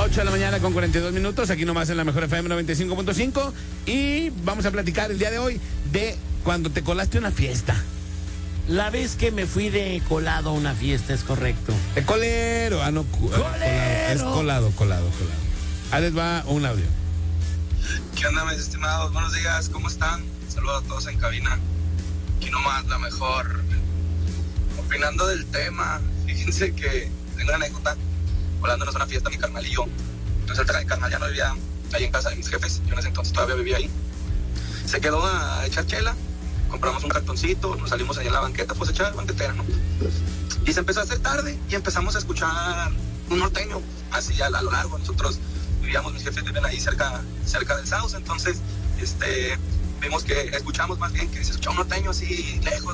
8 de la mañana con 42 minutos, aquí nomás en la Mejor FM 95.5. Y vamos a platicar el día de hoy de cuando te colaste a una fiesta. La vez que me fui de colado a una fiesta, es correcto. De colero, no. ¡Colero! Es colado. Ahí les va un audio. ¿Qué onda, mis estimados? Buenos días, ¿cómo están? Saludos a todos en cabina. Aquí nomás la mejor. Opinando del tema, fíjense que tengo una anécdota. Volándonos a una fiesta, mi carnal y yo. Resulta que mi carnal ya no vivía ahí en casa de mis jefes. Yo en ese entonces todavía vivía ahí. Se quedó a echar chela. Compramos un cartoncito, nos salimos allá en la banqueta, pues a echar banquetera, ¿no? Y se empezó a hacer tarde y empezamos a escuchar un norteño, así a lo largo. Nosotros vivíamos, mis jefes viven ahí cerca del Sauce, entonces vimos que escuchamos más bien que se escuchaba un norteño así lejos.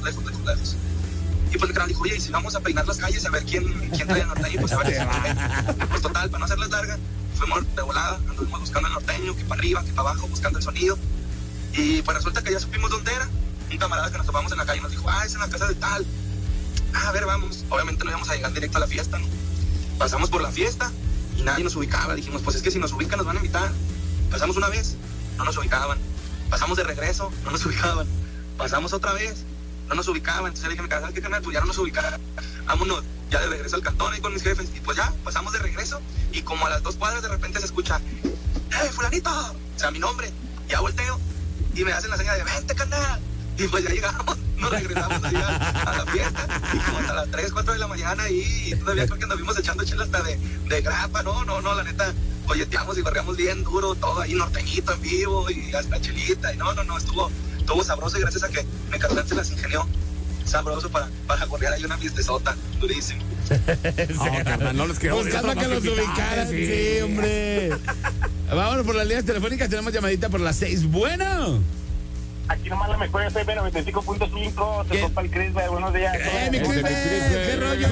Y pues el canal dijo, oye, ¿y si vamos a peinar las calles a ver quién trae el norteño? Pues a ver si se Pues total, para no hacerles larga, fuimos de volada, anduvimos buscando el norteño, que para arriba, que para abajo, buscando el sonido. Y pues resulta que ya supimos dónde era. Un camarada que nos topamos en la calle nos dijo, es en la casa de tal. A ver, vamos. Obviamente no íbamos a llegar directo a la fiesta, ¿no? Pasamos por la fiesta y nadie nos ubicaba. Dijimos, pues es que si nos ubican nos van a invitar. Pasamos una vez, no nos ubicaban. Pasamos de regreso, no nos ubicaban. Pasamos otra vez, no nos ubicaban. Entonces le dije, ¿sabes qué, canal? Pues ya no nos ubicaban. Vámonos, ya de regreso al cantón ahí con mis jefes. Y pues ya, pasamos de regreso. Y como a las 2 cuadras de repente se escucha, fulanito, o sea, mi nombre. Ya volteo y me hacen la señal de, vente, canal. Y pues ya llegamos, nos regresamos allá a la fiesta. Y como hasta las 3, 4 de la mañana y todavía creo que anduvimos echando chela hasta de grapa. No, la neta, folleteamos y barreamos bien duro, todo ahí norteñito en vivo y hasta chelita. Y no, estuvo sabroso y gracias a que mi carnal se las ingenió sabroso para correr ahí una fiestezota, durísimo. No, carnal, no los quiero. Buscando que los ubicaran, sí, hombre. Vámonos por las líneas telefónicas, tenemos llamadita por las 6. Bueno. Aquí nomás la mejor FM 95.5. Se compa el Crisber, buenos días. Mi Crisber, ¿qué rollo?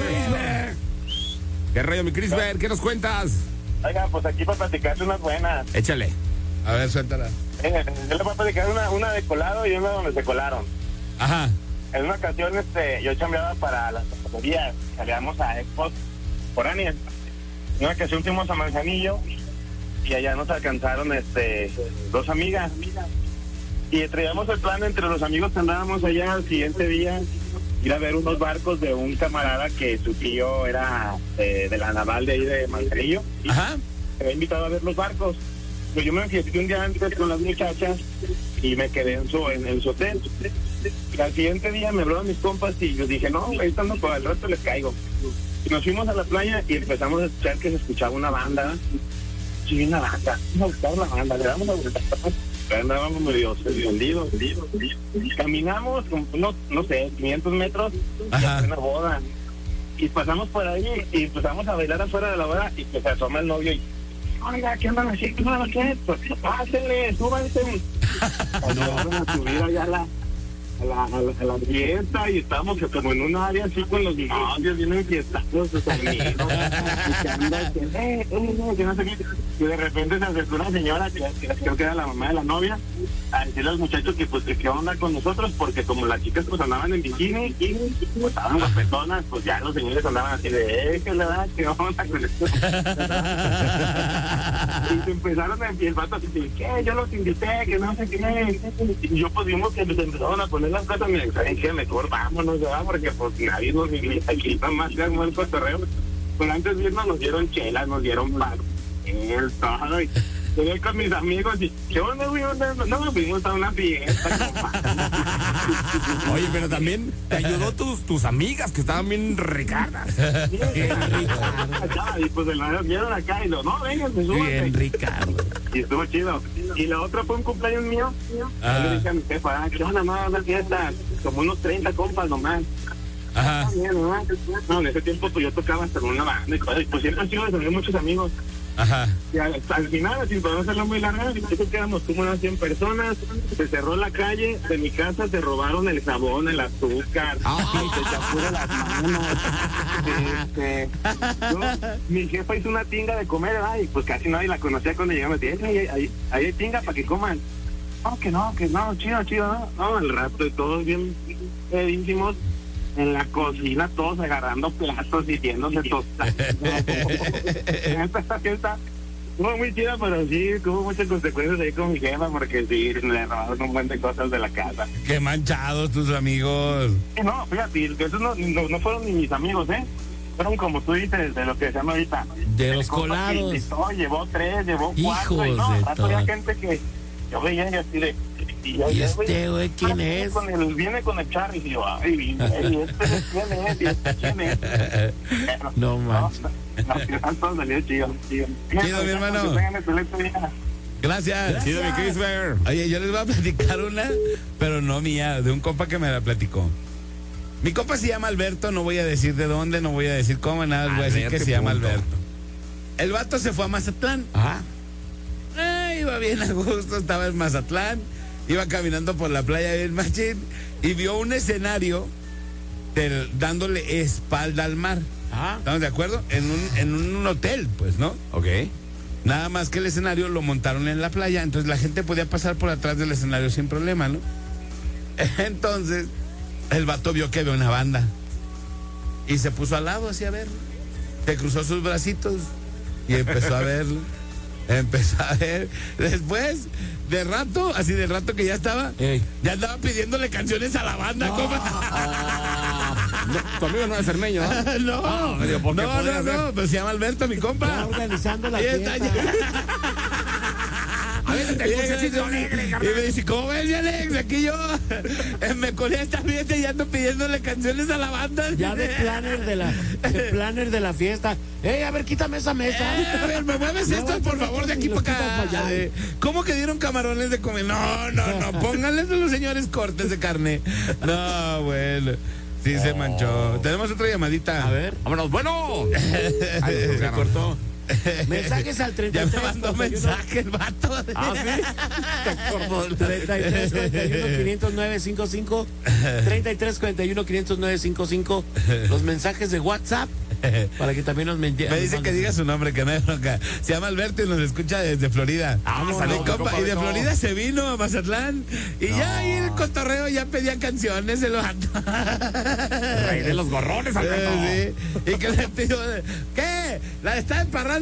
¿Qué rollo, mi Crisber? ¿Qué nos cuentas? Oigan, pues aquí para platicarle unas buenas. Échale. A ver, suéltala. Yo les voy a platicar una de colado y una donde se colaron. Ajá. En una ocasión, yo chambeaba para las zapaterías. Salíamos a Expos Foránea. En una ocasión fuimos a Manzanillo y allá nos alcanzaron 2 amigas. Y traíamos el plan entre los amigos que andábamos allá al siguiente día, ir a ver unos barcos de un camarada que su tío era de la naval de ahí de Manzanillo. Ajá. Me había invitado a ver los barcos. Pues yo me enfiesté un día antes con las muchachas y me quedé en su hotel. Y al siguiente día me hablaron mis compas y yo dije, no, ahí estando por el resto les caigo. Y nos fuimos a la playa y empezamos a escuchar que se escuchaba una banda. Sí, una banda. Vamos a buscar la banda, le damos la vuelta. Andábamos medio escondidos. Caminamos como, no sé, 500 metros y hasta una boda. Y pasamos por ahí y empezamos a bailar afuera de la boda y pues se asoma el novio y, oiga, ¿qué andan así? ¿Qué andan aquí? Pues pásenle, súbanse. Nos van a subir allá a la fiesta y estábamos como en un área así con los novios bien enfiestados, sus amigos, que no sé qué. Y de repente se acercó una señora que creo que era la mamá de la novia a decirle al muchacho que pues que qué onda con nosotros, porque como las chicas pues andaban en bikini y pues estaban guapetonas, pues ya los señores andaban así de que le da, que onda con esto. Y se empezaron a el vato así de que yo los invité, que no sé qué. Y yo pues vimos que se empezaron a poner las cosas, me saben que mejor vámonos, ¿verdad? Porque pues nadie nos invita aquí, más que como el cotorreo. Pero antes de irnos nos dieron chelas, nos dieron pan, todo. Y yo con mis amigos y ¿qué onda, güey? No, fuimos a una fiesta. Oye, pero también te ayudó tus amigas que estaban bien ricadas. Y pues la vieron acá y no, vengan, se suban. Bien, Ricardo. Y estuvo chido. Y la otra fue un cumpleaños mío. Yo le dije a mi jefa, ¿qué onda, no? Una fiesta, como unos 30 compas nomás. Ajá. No, en ese tiempo pues yo tocaba hasta con una banda y cosas, y pues siempre han sido de tener muchos amigos. Ajá. Y al final, sin poder hacerlo muy larga, nosotros quedamos como unas 100 personas, se cerró la calle, de mi casa se robaron el jabón, el azúcar, se chapura las manos. Mi jefa hizo una tinga de comer, ¿verdad? Y pues casi nadie la conocía cuando llegamos. Y ahí hay tinga para que coman. No, que no, chido, ¿no? No, al rato todos bien pedísimos. En la cocina, todos agarrando platos y yéndose tostadas. En esta fiesta Estuvo muy chida, pero sí, tuvo muchas consecuencias ahí con mi jefa, porque sí, le robaron un montón de cosas de la casa. Qué manchados tus amigos. Y no, fíjate, esos no fueron ni mis amigos, fueron como tú dices, de lo que se llama ahorita. De los compa que colados. invitó, llevó 3, llevó 4. Hijos Y no, de rato había todo. gente que yo veía y así de... ¿Y este güey quién es? Viene con el Charlie y yo, ay, este quién es, y este quién es. Pero, No manches. No, al final todo salió chido. Chido, mi hermano. Que tengan excelente día. Gracias. Chido, mi Chris Bear. Oye, yo les voy a platicar una, pero no mía, de un compa que me la platicó. Mi compa se llama Alberto, no voy a decir de dónde, no voy a decir cómo, nada, voy a decir que se llama Alberto. El vato se fue a Mazatlán. Ajá. Iba bien a gusto, estaba en Mazatlán, iba caminando por la playa bien machín y vio un escenario dándole espalda al mar. Ajá. ¿Estamos de acuerdo? En un hotel, pues, ¿no? Ok. Nada más que el escenario lo montaron en la playa, entonces la gente podía pasar por atrás del escenario sin problema, ¿no? Entonces, el vato vio que había una banda y se puso al lado así a verlo. Se cruzó sus bracitos y empezó a verlo. Empezó a ver. Después, de rato que ya estaba, ya andaba pidiéndole canciones a la banda, compa. No, tu amigo no es cermeño, ¿no? No, digo, ¿por qué podría ser? no, pero se llama Alberto, mi compa. Está organizando la Ahí está, fiesta. Y me dice, ¿cómo ves, mi Alex? Aquí yo me colé a esta fiesta y ando pidiéndole canciones a la banda. Ya de planner de la fiesta. A ver, quítame esa mesa. A ver, ¿me mueves esto, por favor, de aquí para acá? ¿Cómo que dieron camarones de comer? No, pónganles a los señores cortes de carne. No, bueno. Sí, se manchó. Tenemos otra llamadita. A ver. Vámonos, bueno. Se cortó. Mensajes al 33. Ya me mandó mensaje el vato. Ah, sí. Te acordó. 33 41 509 55 33 41 509 55. Los mensajes de WhatsApp para que también nos Me dice que diga su nombre, que no hay bronca. Se llama Alberto y nos escucha desde Florida. Saludos, Y de Florida se vino a Mazatlán y ya ahí el cotorreo ya pedía canciones el vato. Rey de los gorrones, Alberto. Sí. Y que le pidió, ¿qué? ¿La está emparrando?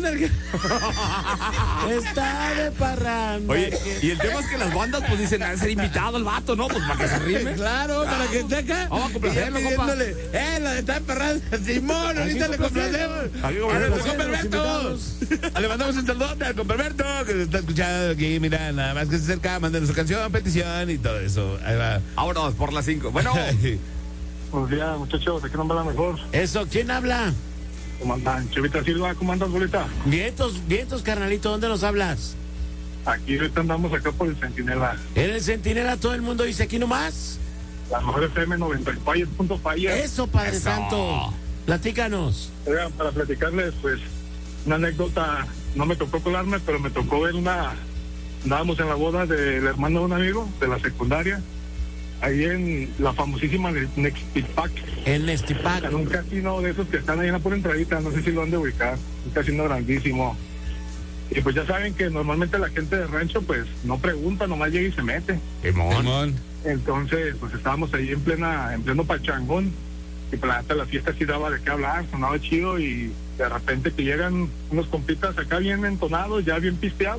Está de parranda. Oye, y el tema es que las bandas pues dicen, a ser invitado al vato, ¿no? Pues para que se rime. Claro, para que esté acá. Vamos a complacerlo, y ya pidiéndole, la de está emparrando. Simón, ahorita le complacemos. Aquí A nuestro compa Alberto. Le mandamos un saludote al compa Alberto, que está escuchando aquí, mira, nada más que se acerca, mándenos su canción, petición y todo eso. Ahí va. Vámonos por las 5. Bueno. Buenos días, muchachos, aquí no me la mejor. Eso, ¿quién habla? ¿Cómo andan? Chivita Silva, ¿cómo andas, bolita? Vientos, carnalito, ¿dónde nos hablas? Aquí ahorita andamos acá por el Centinela. En el Centinela todo el mundo dice aquí nomás. La mejor FM 90.5. Eso, Padre Eso. Santo. Platícanos. Oigan, para platicarles, pues, una anécdota, no me tocó colarme, pero me tocó ver andábamos en la boda del hermano de un amigo de la secundaria, ahí en la famosísima Nextipac. El Nestipac. En un casino de esos que están ahí en la pura entradita, no sé si lo han de ubicar, un casino grandísimo. Y pues ya saben que normalmente la gente de rancho pues no pregunta, nomás llega y se mete. Simón. Entonces pues estábamos ahí en pleno pachangón y pues la neta la fiesta sí daba de qué hablar, sonaba chido y de repente que llegan unos compitas acá bien entonados, ya bien pisteados.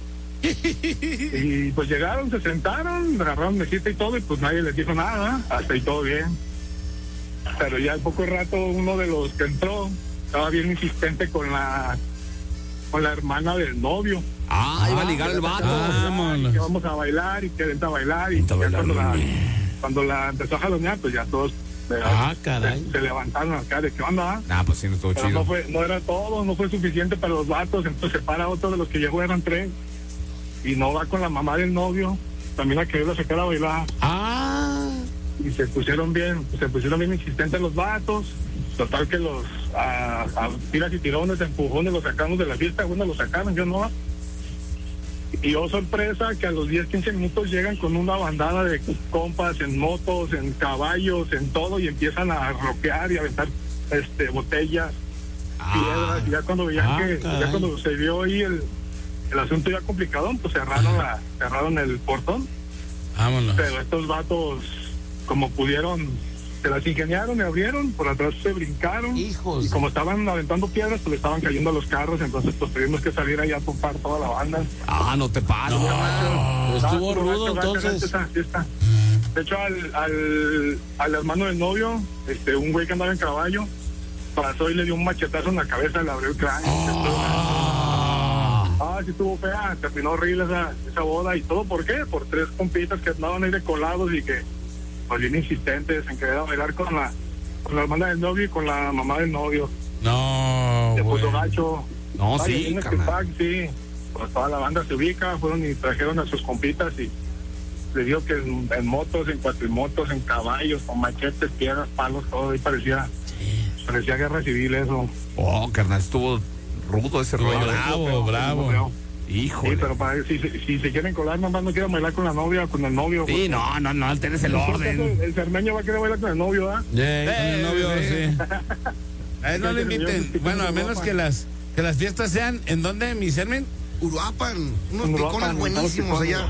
Y pues llegaron, se sentaron, agarraron mesita y todo y pues nadie les dijo nada, hasta ahí todo bien. Pero ya al poco rato uno de los que entró estaba bien insistente con la hermana del novio. Iba a ligar el vato. Vámonos. Que vamos a bailar y que vente a bailar y Vente a ya bailar, cuando la empezó a jalonear pues ya todos Caray. se levantaron acá de qué onda. Pues sí, no estuvo Pero chido. no era todo, no fue suficiente para los vatos, entonces se para otro de los que llegó, eran 3 y no va con la mamá del novio, también a quererla sacar a bailar. Y se pusieron bien insistentes los vatos. Total que los a tiras y tirones, empujones los sacamos de la fiesta, bueno, los sacaron, yo no. Y oh sorpresa que a los 10-15 minutos llegan con una bandada de compas en motos, en caballos, en todo, y empiezan a rockear y a aventar botellas, piedras, y ya cuando veían ya cuando se vio ahí el asunto ya complicado, pues cerraron el portón. Vámonos. Pero estos vatos, como pudieron, se las ingeniaron, me abrieron, por atrás se brincaron. Hijos. Y como estaban aventando piedras, pues le estaban cayendo a los carros, entonces pues tuvimos que salir ahí a topar toda la banda. Ah, no te pases. Estuvo rudo entonces. Esa fiesta. De hecho, al hermano del novio, un güey que andaba en caballo, pasó y le dio un machetazo en la cabeza, le abrió el cráneo. Sí estuvo fea, terminó horrible esa boda. ¿Y todo por qué? Por 3 compitas que andaban ahí de colados y que, pues bien insistentes en querer bailar con la hermana del novio y con la mamá del novio. No, Se puso güey. gacho. No, Ay, sí, en carnal. sí. Pues toda la banda se ubica, fueron y trajeron a sus compitas y les digo que en motos, en cuatrimotos, en caballos, con machetes, piedras, palos, todo ahí parecía guerra civil eso. Oh, carnal, estuvo rudo ese rollo. Bravo. Híjole. Sí, pero para si se quieren colar, nomás no quieren bailar con la novia o con el novio. Sí, no, alteres el orden. El cermeño va a querer bailar con el novio, ¿ah? Con el novio, sí. A él no le inviten. Bueno, a menos que las fiestas sean, ¿en dónde, mi Sermen? Uruapan, unos En picones Uruapan, buenísimos allá.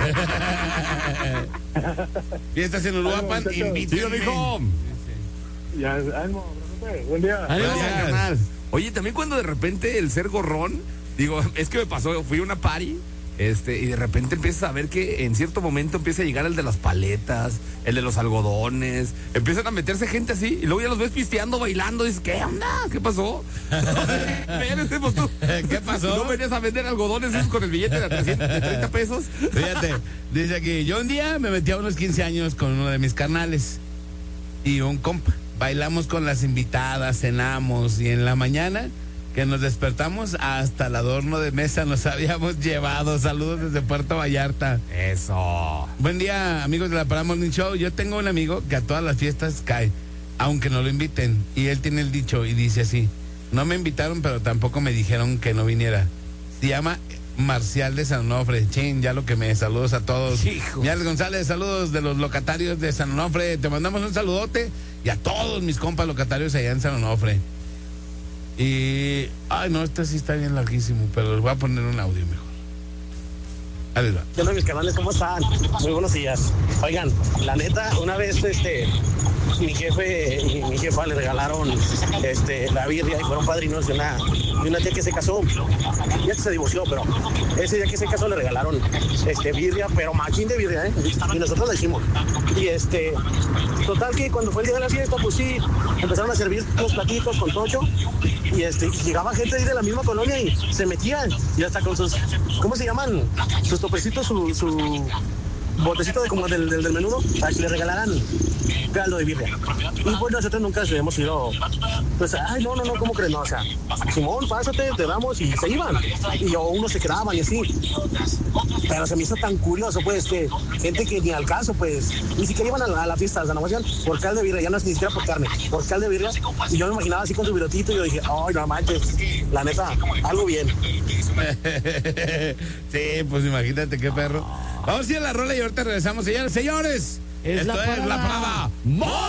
Fiestas en Uruapan, Ay, inviten. Sí, hijo. Ya, ánimo, abrazote, buen día. Ay, Gracias, Gracias. carnal. Oye, también cuando de repente el ser gorrón, digo, es que me pasó, fui a una party, y de repente empiezas a ver que en cierto momento empieza a llegar el de las paletas, el de los algodones, empiezan a meterse gente así, y luego ya los ves pisteando, bailando, y dices, ¿qué onda? ¿Qué pasó? Espérate, pues tú. ¿Qué pasó? ¿No venías a vender algodones esos con el billete de 30 pesos? Fíjate, dice aquí, yo un día me metí a unos 15 años con uno de mis carnales y un compa. Bailamos con las invitadas, cenamos y en la mañana que nos despertamos hasta el adorno de mesa nos habíamos llevado. Saludos desde Puerto Vallarta. Eso. Buen día, amigos de la Parada Morning Show. Yo tengo un amigo que a todas las fiestas cae, aunque no lo inviten. Y él tiene el dicho y dice así, no me invitaron, pero tampoco me dijeron que no viniera. Se llama Marcial de San Onofre. Chin, ya lo que me saludos a todos. Hijo. Miales González, saludos de los locatarios de San Onofre. Te mandamos un saludote y a todos mis compas locatarios allá en San Onofre. Y, ay no, este sí está bien larguísimo, pero les voy a poner un audio mejor. Ahí les va. ¿Qué onda, mis canales? ¿Cómo están? Muy buenos días. Oigan, la neta, una vez mi jefe y mi jefa le regalaron la birria y fueron padrinos de una tía que se casó. Ya que se divorció, pero ese día que se casó le regalaron birria, pero machín de birria, y nosotros la hicimos. Y total que cuando fue el día de la fiesta, pues sí, empezaron a servir los platitos con tocho, y llegaba gente ahí de la misma colonia y se metían, y hasta con sus, ¿cómo se llaman? Sus topecitos, su botecito de como del menudo, para que le regalaran caldo de birria. Y pues nosotros nunca hemos ido, pues, ay, no, ¿cómo crees? No, o sea, Simón, pásate, te damos, y se iban. Y unos se quedaban y así. Pero se me hizo tan curioso, pues, que gente que ni al caso, pues, ni siquiera iban a la fiesta de San Sebastián por caldo de birria, ya no es ni siquiera por carne, por caldo de birria. Y yo me imaginaba así con su virotito y yo dije, ay, no manches, la neta, algo bien. Sí, pues imagínate qué perro. Vamos a ir a la rola y ahorita regresamos, señores. Es Esto la es la parada. parada.